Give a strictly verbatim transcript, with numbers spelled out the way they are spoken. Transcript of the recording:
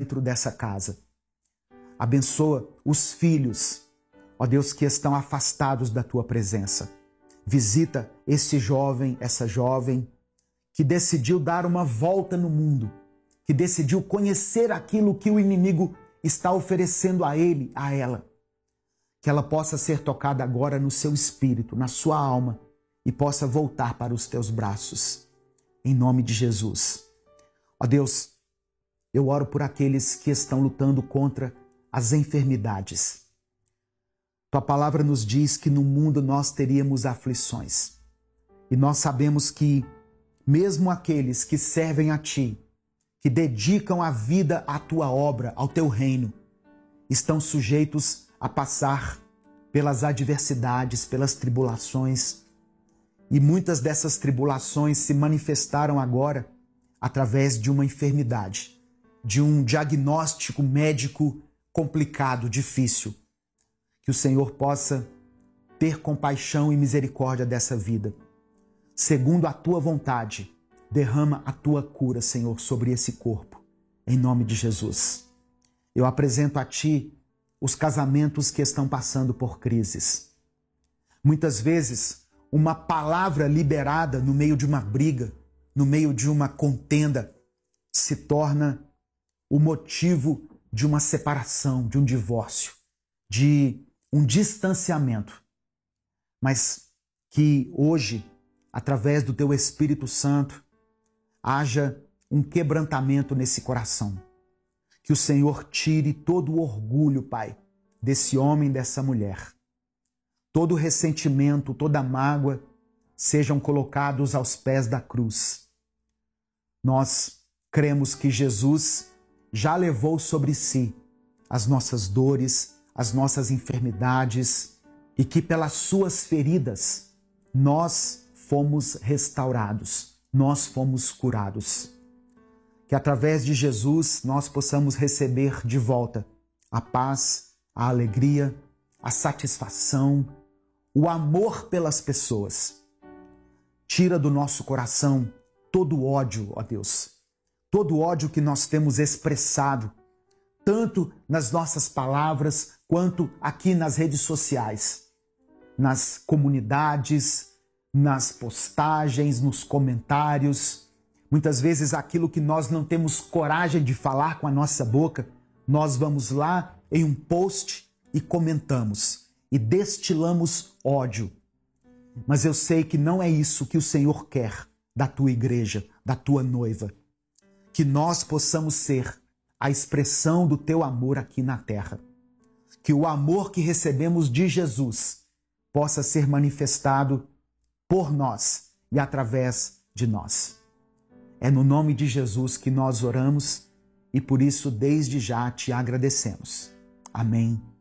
dentro dessa casa. Abençoa os filhos, ó Deus, que estão afastados da tua presença. Visita esse jovem, essa jovem, que decidiu dar uma volta no mundo, que decidiu conhecer aquilo que o inimigo está oferecendo a ele, a ela. Que ela possa ser tocada agora no seu espírito, na sua alma, e possa voltar para os teus braços. Em nome de Jesus. Ó Deus, eu oro por aqueles que estão lutando contra as enfermidades. Tua palavra nos diz que no mundo nós teríamos aflições. E nós sabemos que mesmo aqueles que servem a Ti, que dedicam a vida à Tua obra, ao Teu reino, estão sujeitos a passar pelas adversidades, pelas tribulações. E muitas dessas tribulações se manifestaram agora através de uma enfermidade, de um diagnóstico médico complicado, difícil. Que o Senhor possa ter compaixão e misericórdia dessa vida. Segundo a Tua vontade, derrama a Tua cura, Senhor, sobre esse corpo, em nome de Jesus. Eu apresento a Ti os casamentos que estão passando por crises. Muitas vezes, uma palavra liberada no meio de uma briga, no meio de uma contenda, se torna o motivo de uma separação, de um divórcio, de um distanciamento. Mas que hoje, através do Teu Espírito Santo, haja um quebrantamento nesse coração. Que o Senhor tire todo o orgulho, Pai, desse homem, dessa mulher. Todo o ressentimento, toda a mágoa sejam colocados aos pés da cruz. Nós cremos que Jesus já levou sobre si as nossas dores, as nossas enfermidades e que pelas suas feridas nós fomos restaurados, nós fomos curados. Que através de Jesus nós possamos receber de volta a paz, a alegria, a satisfação, o amor pelas pessoas. Tira do nosso coração todo o ódio, ó Deus, todo o ódio que nós temos expressado, tanto nas nossas palavras quanto aqui nas redes sociais, nas comunidades, nas postagens, nos comentários. Muitas vezes aquilo que nós não temos coragem de falar com a nossa boca, nós vamos lá em um post e comentamos e destilamos ódio. Mas eu sei que não é isso que o Senhor quer da tua igreja, da tua noiva. Que nós possamos ser a expressão do teu amor aqui na terra. Que o amor que recebemos de Jesus possa ser manifestado por nós e através de nós. É no nome de Jesus que nós oramos e por isso desde já te agradecemos. Amém